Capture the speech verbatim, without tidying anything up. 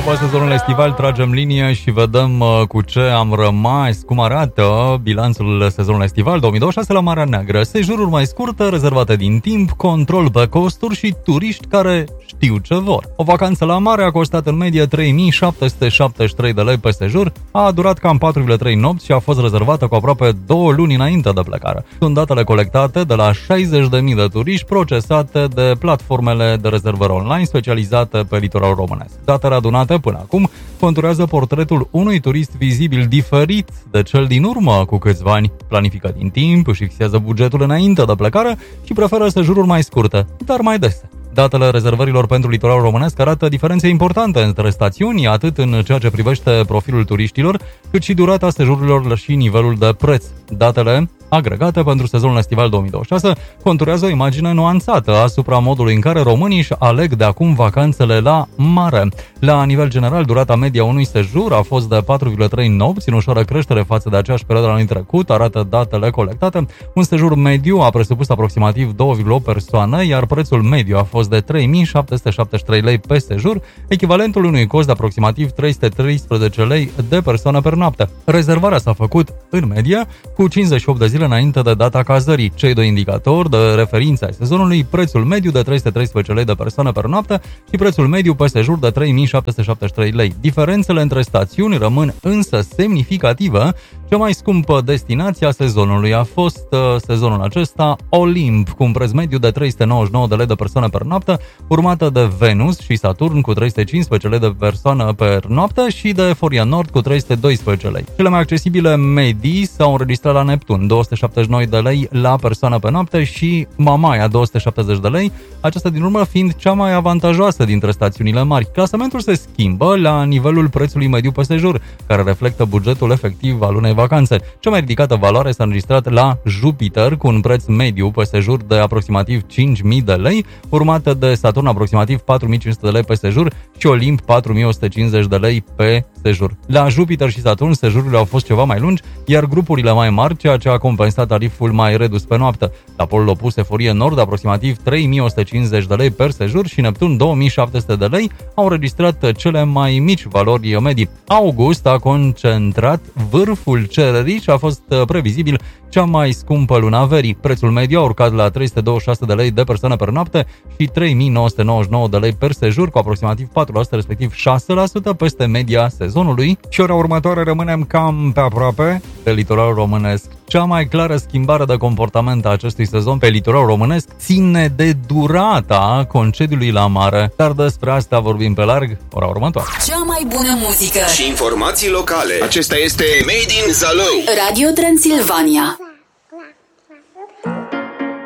După sezonul estival tragem linie și vedem uh, cu ce am rămas, cum arată bilanțul sezonului estival două mii douăzeci și șase la Marea Neagră. Sejururi mai scurte, rezervate din timp, control pe costuri și turiști care știu ce vor. O vacanță la mare a costat în medie trei mii șapte sute șaptezeci și trei de lei pe sejur, a durat cam patru virgulă trei nopți și a fost rezervată cu aproape două luni înainte de plecare. Sunt datele colectate de la șaizeci de mii de turiști procesate de platformele de rezervări online specializate pe litoralul românesc. Datele adunate până acum conturează portretul unui turist vizibil diferit de cel din urmă cu câțiva ani. Planifică din timp, își fixează bugetul înainte de plecare și preferă sejururi mai scurte, dar mai dese. Datele rezervărilor pentru litoralul românesc arată diferențe importante între stațiuni, atât în ceea ce privește profilul turiștilor, cât și durata sejururilor și nivelul de preț. Datele agregate pentru sezonul estival două mii douăzeci și șase conturează o imagine nuanțată asupra modului în care românii își aleg de acum vacanțele la mare. La nivel general, durata media unui sejur a fost de patru virgulă trei nopți, în ușoară creștere față de aceeași perioadă anului trecut, arată datele colectate. Un sejur mediu a presupus aproximativ două virgulă opt persoane, iar prețul mediu a fost de trei mii șapte sute șaptezeci și trei lei pe sejur, echivalentul unui cost de aproximativ trei sute treisprezece lei de persoană per noapte. Rezervarea s-a făcut, în medie, cu cincizeci și opt de zile înainte de data cazării. Cei doi indicatori de referință ai sezonului, prețul mediu de trei sute treisprezece lei de persoană per noapte și prețul mediu pe sejur de trei mii șapte sute șaptezeci și trei lei. Diferențele între stațiuni rămân însă semnificative. Cea mai scumpă destinație a sezonului a fost uh, sezonul acesta Olimp, cu un preț mediu de trei sute nouăzeci și nouă de lei de persoană per noapte, urmată de Venus și Saturn cu trei sute cincisprezece lei de persoană per noapte și de Eforia Nord cu trei sute doisprezece lei. Cele mai accesibile medii s-au înregistrat la Neptun, două sute șaptezeci și nouă de lei la persoană pe noapte, și Mamaia, două sute șaptezeci de lei, aceasta din urmă fiind cea mai avantajoasă dintre stațiunile mari. Clasamentul se schimbă la nivelul prețului mediu pe sejur, care reflectă bugetul efectiv al unei vacanțe. Cea mai ridicată valoare s-a înregistrat la Jupiter, cu un preț mediu pe sejur de aproximativ cinci mii de lei, urmată de Saturn aproximativ patru mii cinci sute de lei pe sejur și Olimp patru mii o sută cincizeci de lei pe sejur. La Jupiter și Saturn sejururile au fost ceva mai lungi, iar grupurile mai mari, ceea ce a compensat tariful mai redus pe noapte. La polul opus, Eforie Nord aproximativ trei mii o sută cincizeci de lei per sejur și Neptun două mii șapte sute de lei au înregistrat cele mai mici valori medii. August a concentrat vârful cererii și a fost previzibil cea mai scumpă luna verii. Prețul mediu a urcat la trei sute douăzeci și șase de lei de persoană per noapte și trei mii nouă sute nouăzeci și nouă de lei per sejur, cu aproximativ patru la sută, respectiv șase la sută peste media sezonului. Și ora următoare rămânem cam pe aproape pe litoralul românesc. Cea mai clară schimbare de comportament a acestui sezon pe litoralul românesc ține de durata concediului la mare, dar despre asta vorbim pe larg ora următoare. Cea mai bună muzică și informații locale. Acesta este Made in Zalău, Radio Transilvania.